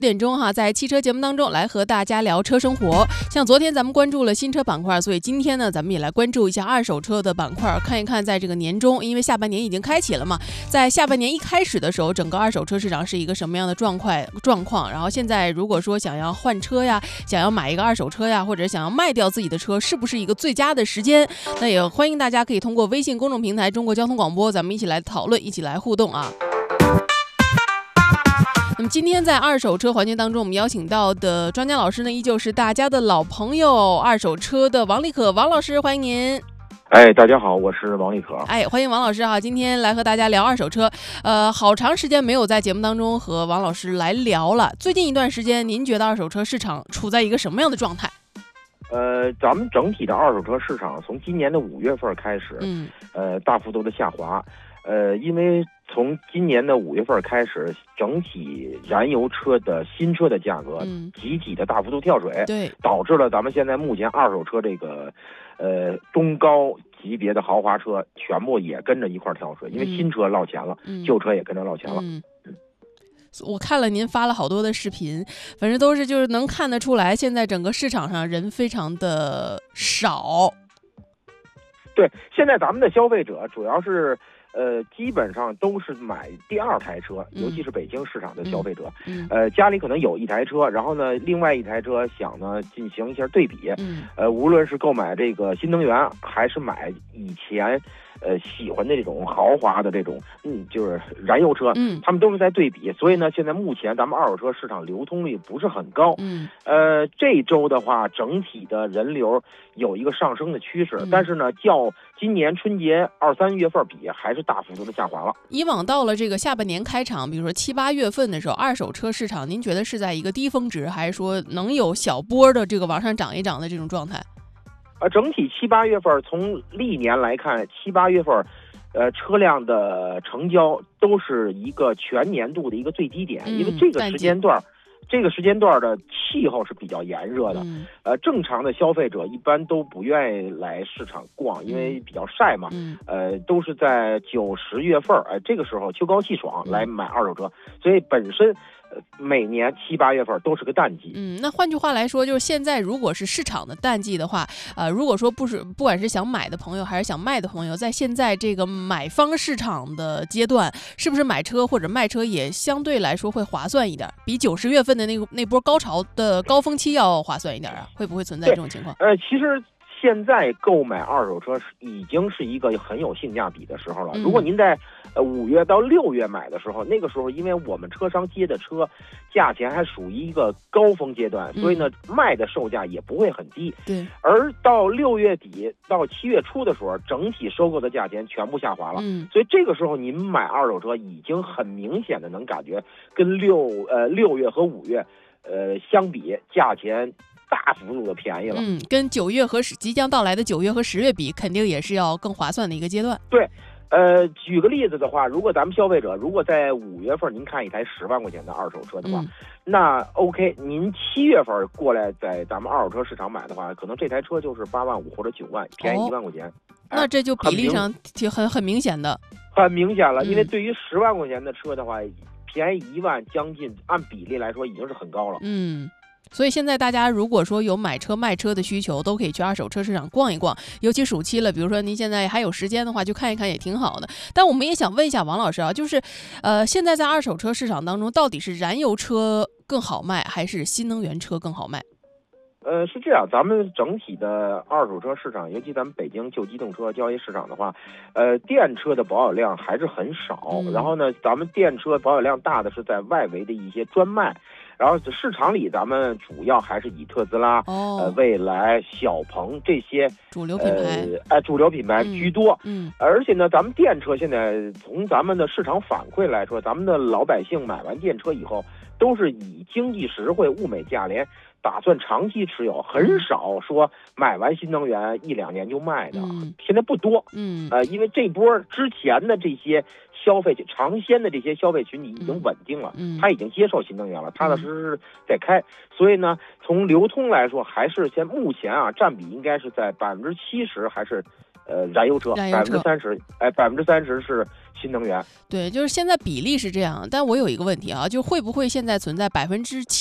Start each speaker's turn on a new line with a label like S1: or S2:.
S1: 点钟哈，在汽车节目当中来和大家聊车生活。像昨天咱们关注了新车板块，所以今天呢，咱们也来关注一下二手车的板块，看一看在这个年中，因为下半年已经开启了嘛，在下半年一开始的时候，整个二手车市场是一个什么样的状况？然后现在如果说想要换车呀，想要买一个二手车呀，或者想要卖掉自己的车，是不是一个最佳的时间？那也欢迎大家可以通过微信公众平台中国交通广播，咱们一起来讨论，一起来互动啊。那么今天在二手车环节当中，我们邀请到的专家老师呢，依旧是大家的老朋友，二手车的王立可王老师，欢迎您。
S2: 大家好，我是王立可。
S1: 欢迎王老师哈，今天来和大家聊二手车。好长时间没有在节目当中和王老师来聊了。最近一段时间，您觉得二手车市场处在一个什么样的状态？
S2: 咱们整体的二手车市场从今年的5月份开始，大幅度的下滑。因为从今年的5月份开始，整体燃油车的新车的价格集体的大幅度跳水，
S1: 对，
S2: 导致了咱们现在目前二手车这个中高级别的豪华车全部也跟着一块跳水，因为新车落钱了，旧车也跟着落钱了。
S1: 我看了您发了好多的视频，反正都是就是能看得出来，现在整个市场上人非常的少。
S2: 对，现在咱们的消费者主要是基本上都是买第二台车，尤其是北京市场的消费者，家里可能有一台车，然后呢，另外一台车想呢进行一下对比，无论是购买这个新能源，还是买以前喜欢的这种豪华的这种就是燃油车，他们都是在对比，所以呢，现在目前咱们二手车市场流通率不是很高，这周的话，整体的人流有一个上升的趋势，但是呢，较今年春节2、3月份比，还是大幅度的下滑了。
S1: 以往到了这个下半年开场，比如说7、8月份的时候，二手车市场，您觉得是在一个低峰值，还是说能有小波的这个往上涨一涨的这种状态？
S2: 整体7、8月份从历年来看，7、8月份，车辆的成交都是一个全年度的一个最低点，因为这个时间段的气候是比较炎热的，正常的消费者一般都不愿意来市场逛，因为比较晒嘛，都是在9、10月份，这个时候秋高气爽来买二手车，所以本身每年7、8月份都是个淡季。
S1: 那换句话来说，就是现在如果是市场的淡季的话，如果说不管是想买的朋友还是想卖的朋友，在现在这个买方市场的阶段，是不是买车或者卖车也相对来说会划算一点，比9、10月份的那波高潮的高峰期要划算一点啊？会不会存在这种情况？
S2: 其实现在购买二手车已经是一个很有性价比的时候了。如果您在5月到6月买的时候，那个时候因为我们车商接的车价钱还属于一个高峰阶段，所以呢卖的售价也不会很低。
S1: 对。
S2: 而到6月底到7月初的时候，整体收购的价钱全部下滑了。所以这个时候您买二手车已经很明显的能感觉跟6月和5月相比，价钱大幅度的便宜了。
S1: 跟9月和即将到来的9月和10月比，肯定也是要更划算的一个阶段。
S2: 对。举个例子的话，如果咱们消费者如果在5月份您看一台10万块钱的二手车的话，那 OK， 您7月份过来在咱们二手车市场买的话，可能这台车就是8万5或者9万，便宜1万块钱。
S1: 那这就比例上很明显的，
S2: 很明显了。因为对于10万块钱的车的话，便宜1万，将近按比例来说已经是很高了。
S1: 所以现在大家如果说有买车卖车的需求，都可以去二手车市场逛一逛，尤其暑期了，比如说您现在还有时间的话，就看一看也挺好的。但我们也想问一下王老师啊，就是现在在二手车市场当中，到底是燃油车更好卖，还是新能源车更好卖？
S2: 是这样，咱们整体的二手车市场，尤其咱们北京旧机动车交易市场的话，电车的保有量还是很少。然后呢，咱们电车保有量大的是在外围的一些专卖。然后市场里，咱们主要还是以特斯拉、蔚来、小鹏这些
S1: 主流品牌
S2: 居多。而且呢，咱们电车现在从咱们的市场反馈来说，咱们的老百姓买完电车以后，都是以经济实惠、物美价廉，打算长期持有，很少说买完新能源1、2年就卖的，现在不多。因为这波之前的这些尝鲜的这些消费群体已经稳定了，他已经接受新能源了，踏踏实实在开。所以呢，从流通来说，还是目前啊，占比应该是在70%还是燃油车，30%，30%是新能源。
S1: 对，就是现在比例是这样，但我有一个问题啊，就会不会现在存在70%